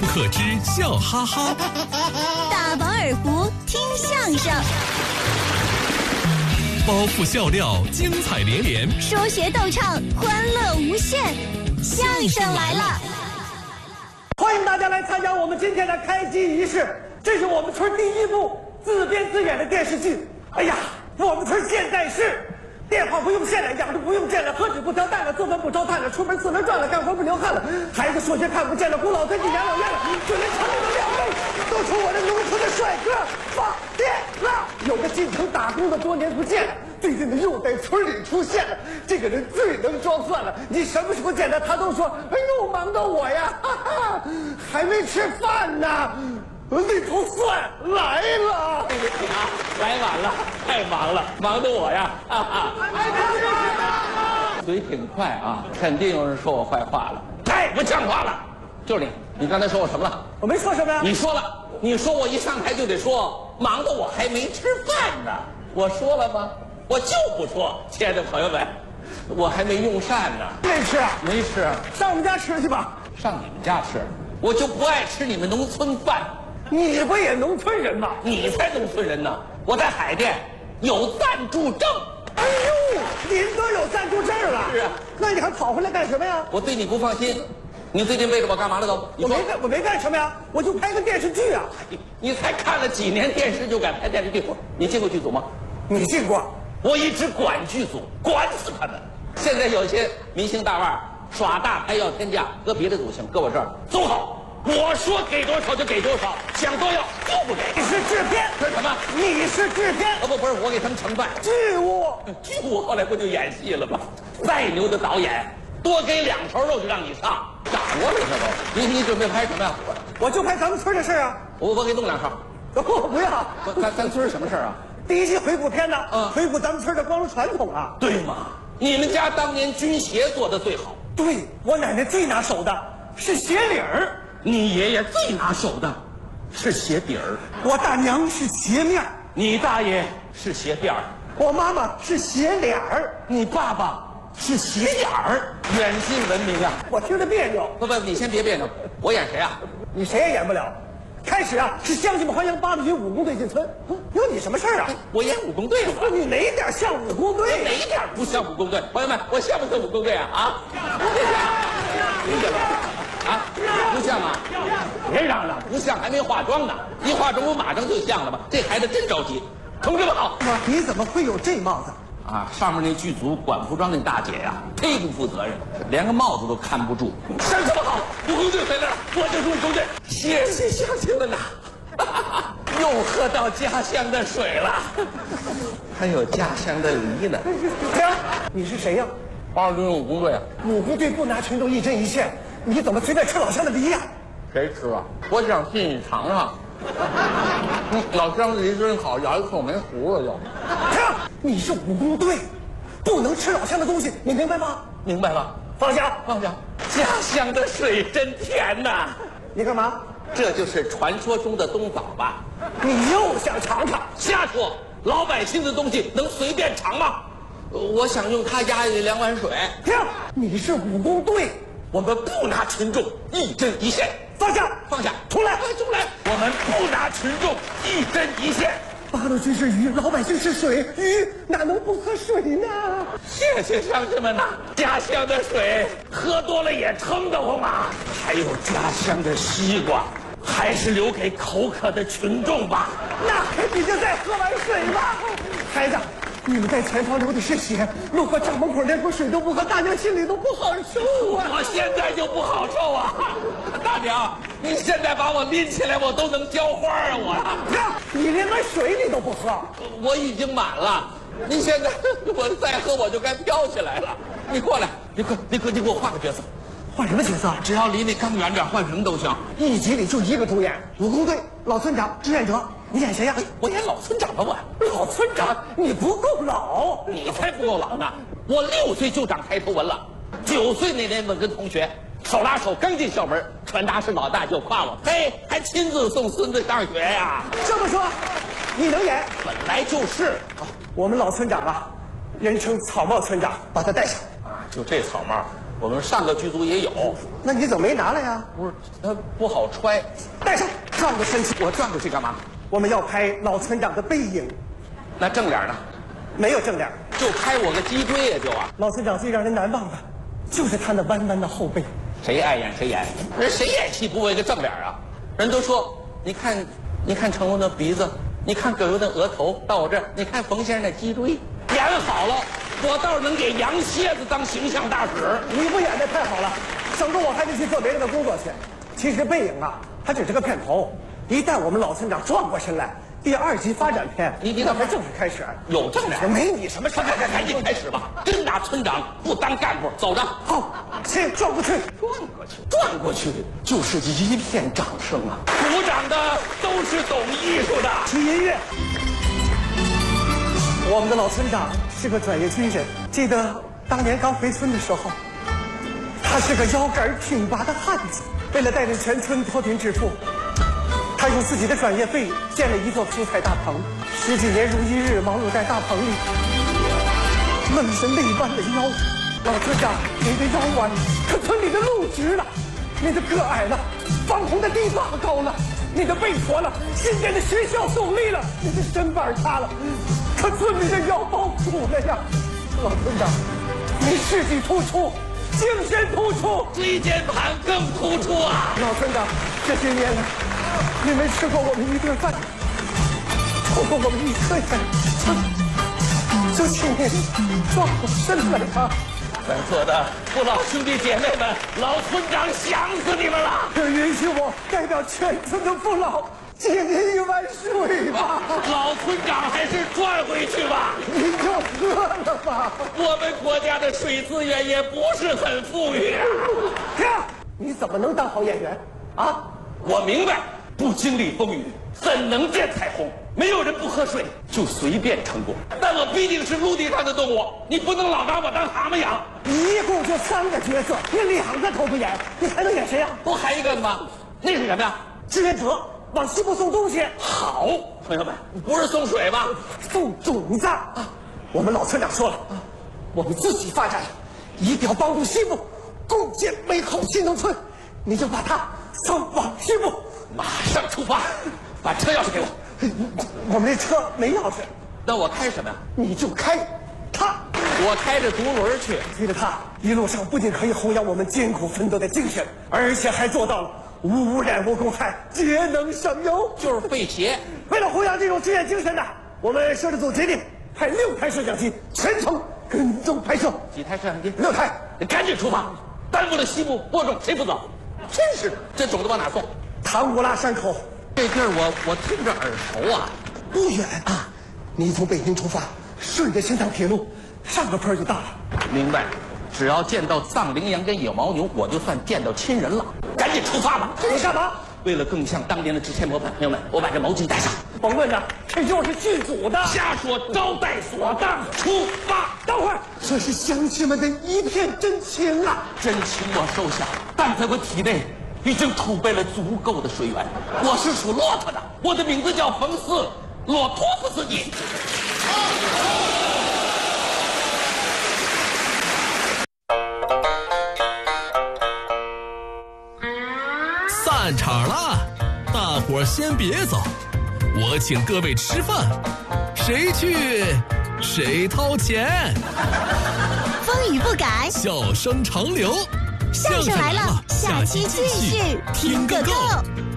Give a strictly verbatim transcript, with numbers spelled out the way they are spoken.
可知笑哈哈， 大饱耳福听相声， 包袱笑料精彩连连， 说学逗唱欢乐无限。相声来了， 欢迎大家来参加我们今天的开机仪式。这是我们村第一部自编自演的电视剧。哎呀，我们村现在是电话不用线了，养着不用见了，喝纸不挑担了，做饭不烧炭了，出门四轮转了，干活不流汗了，孩子数学看不见了，孤老跟进养老院了，就连城里的两位都从我这农村的帅哥放电了。有个进城打工的多年不见了，最近的又在村里出现了。这个人最能装蒜了，你什么时候见他，他都说：“哎呦，忙到我呀，哈哈，还没吃饭呢。”那头蒜来了， 对不起啊，来晚了，太忙了，忙得我呀，哈哈。嘴挺快啊，肯定有人说我坏话了，太不像话了。就是你，你刚才说我什么了？ 我没说什么呀。 你说了，你说我一上台就得说，忙得我还没吃饭呢。我说了吗？我就不说。亲爱的朋友们，我还没用膳呢。 没吃啊？ 没吃。 上我们家吃去吧。 上你们家吃？我就不爱吃你们农村饭。 你不也农村人吗？ 你才农村人呢！我在海淀有暂住证。 哎呦，您都有暂住证了？ 是啊。 那你还跑回来干什么呀？ 我对你不放心。你最近背着我干嘛了都？ 我没干，我没干什么呀，我就拍个电视剧啊。 你才看了几年电视就敢拍电视剧？你进过剧组吗？ 你进过？ 我一直管剧组，管死他们。现在有些明星大腕耍大牌要天价，搁别的组行，搁我这儿总好。我说给多少就给多少，想多要就不给。 你是制片？ 是什么？ 你是制片？ 哦不，不是我给他们盛饭。 剧务， 剧务后来不就演戏了吗？再牛的导演，多给两头肉就让你上，掌握了这都。你你准备拍什么呀？ 我就拍咱们村的事啊。 我我给弄两条。 不不要， 咱咱村什么事啊？ 第一期回顾片呢， 嗯， 回顾咱们村的光荣传统啊。 对嘛？你们家当年军鞋做的最好。 对，我奶奶最拿手的是鞋领儿。 你爷爷最拿手的是鞋底儿， 我大娘是鞋面， 你大爷是鞋垫儿， 我妈妈是鞋脸儿， 你爸爸是鞋眼儿，远近闻名啊！ 我听着别扭。 不不，你先别别扭，我演谁啊？ 你谁也演不了。开始啊是乡亲们欢迎八路军武工队进村，有你什么事儿啊？ 我演武工队了。 你哪点像武工队？ 哪点不像武工队？朋友们，我像不像武工队啊？啊？理解了。啊，不像啊！别嚷嚷，不像还没化妆呢，一化妆我马上就像了吧？这孩子真着急。同志们好！ 你怎么会有这帽子？ 啊，上面那剧组管服装那大姐呀、啊，忒不负责任，连个帽子都看不住。乡亲们好，武工队回来了，我就是武工队，谢谢乡亲们呐！又喝到家乡的水了，还有家乡的梨呢。 停！你是谁呀？ 八路军武工队啊！ 武工队不拿群众一针一线，你怎么随便吃老乡的梨呀？ 谁吃啊？我想替你尝尝。嗯，老乡的梨真好，咬一口没糊了就。 停！你是武工队，不能吃老乡的东西，你明白吗？ 明白了。 放下， 放下。家乡的水真甜呐！ 你干嘛？ 这就是传说中的冬枣吧？ 你又想尝尝？ 瞎说！老百姓的东西能随便尝吗？我想用它压里两碗水。 停！你是武工队， 我们不拿群众一针一线。 放下， 放下， 重来， 重来！我们不拿群众一针一线。 八路军是鱼，老百姓是水，鱼哪能不喝水呢？ 谢谢乡亲们呐！家乡的水喝多了也撑得慌啊！还有家乡的西瓜，还是留给口渴的群众吧。 那你就再喝碗水吧，孩子。你们在前方流的是血，路过家门口连口水都不喝，大娘心里都不好受啊！ 我现在就不好受啊！大娘，您现在把我拎起来，我都能浇花啊！我， 你连碗水你都不喝， 我已经满了。您现在我再喝我就该飘起来了。你过来，你快，你快，你给我换个角色。 换什么角色？ 只要离你更远点，换什么都行。 一集里就一个主演，武工队老村长志愿者。你演谁呀？ 我演老村长吧，我。 老村长，你不够老， 你才不够老呢！我六岁就长抬头纹了，九岁那年我跟同学手拉手刚进校门，传达室老大就夸我，嘿，还亲自送孙子上学呀！ 这么说，你能演？ 本来就是。 我们老村长啊，人称草帽村长，把他带上。 啊，就这草帽， 我们上个剧组也有。 那你怎么没拿来呀？ 不是，它不好揣。 带上，转过身去。 我转过去干嘛？ 我们要拍老村长的背影。 那正脸呢？ 没有正脸， 就拍我个脊椎也就啊。 老村长最让人难忘的，就是他那弯弯的后背。 谁爱演谁演，人谁演戏不为个正脸啊？人都说，你看，你看成龙的鼻子，你看葛优的额头，到我这儿，你看冯先生的脊椎，演好了，我倒是能给杨蝎子当形象大使。 你不演的太好了，省得我还得去做别人的工作去。其实背影啊，它只是个片头，一旦我们老村长转过身来，第二集发展片， 你你那才正式开始。 有正脸， 没你什么事。 赶赶赶紧开始吧！真拿村长不当干部，走着。 好，先转过去， 转过去，转过去，就是一片掌声啊！鼓掌的都是懂艺术的。 起音乐。我们的老村长是个专业军人，记得当年刚回村的时候，他是个腰杆挺拔的汉子。为了带领全村脱贫致富，他用自己的转业费建了一座蔬菜大棚，十几年如一日忙碌在大棚里，愣是累弯了腰。老村长，您的腰弯，可村里的路直了；您的个矮了，防洪的堤坝高了；你的背驼了，新建的学校耸立了；你的身板塌了，可村里的腰包堵了呀。老村长，你事迹突出，精神突出， 椎间盘更突出啊！ 老村长，这些年来，你没吃过我们一顿饭，抽过我们一颗烟，就就请您转过身来吧。 在座的父老兄弟姐妹们，老村长想死你们了！ 允许我代表全村的父老敬您一碗水吧。 老村长还是转回去吧， 您就喝了吧。 我们国家的水资源也不是很富裕啊。 哥，你怎么能当好演员啊？ 我明白，不经历风雨怎能见彩虹？没有人不喝水就随便成功。但我毕竟是陆地上的动物，你不能老拿我当蛤蟆养。 你一共就三个角色，你两个都不演，你还能演谁呀？ 不还一个吗？那是什么呀？ 志愿者往西部送东西。 好，朋友们，不是送水吧？ 送种子。我们老村长说了，我们自己发展，一定要帮助西部，共建美好新农村。你就把它送往西部， 马上出发，把车钥匙给我。 我们这车没钥匙， 那我开什么呀？ 你就开它。 我开着独轮去， 推着它，一路上不仅可以弘扬我们艰苦奋斗的精神，而且还做到了无污染、无公害、节能省油， 就是费鞋。 为了弘扬这种志愿精神呢，我们摄制组决定派六台摄像机全程跟踪拍摄。 几台摄像机？ 六台。 你赶紧出发，耽误了西部播种，谁负责？真是的，这种子往哪送？ 唐古拉山口。 这地儿我我听着耳熟啊， 不远啊。你从北京出发，顺着新塘铁路上个坡就到了。 明白，只要见到藏羚羊跟野牦牛，我就算见到亲人了。赶紧出发吧！ 你干嘛？ 为了更像当年的之前模范，朋友们，我把这毛巾带上。 甭问了，这就是剧组的。 瞎说，招待所当，出发。 等会儿，这是乡亲们的一片真情啊！ 真情我收下，但在我体内已经储备了足够的水源。我是属骆驼的，我的名字叫冯斯，骆驼夫斯基。 散场了，大伙儿先别走，我请各位吃饭，谁去谁掏钱。 风雨不改， 笑声长流， 相声来了，下期继续听个够。